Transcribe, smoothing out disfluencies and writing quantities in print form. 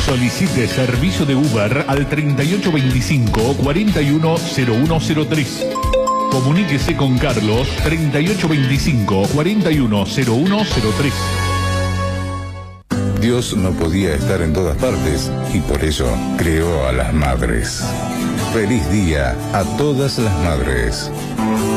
Solicite servicio de Uber al 3825-410103. Comuníquese con Carlos 3825-410103. Dios no podía estar en todas partes y por eso creó a las madres. Feliz día a todas las madres.